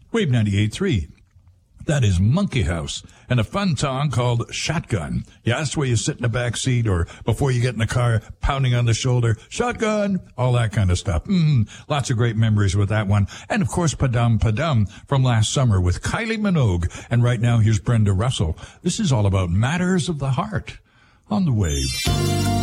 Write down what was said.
Wave 98.3. That is Monkey House, and a fun song called Shotgun. Yeah, that's where you sit in the back seat or before you get in the car, pounding on the shoulder, shotgun, all that kind of stuff. Lots of great memories with that one. And of course, Padam Padam from last summer with Kylie Minogue. And right now, here's Brenda Russell. This is all about matters of the heart on the Wave.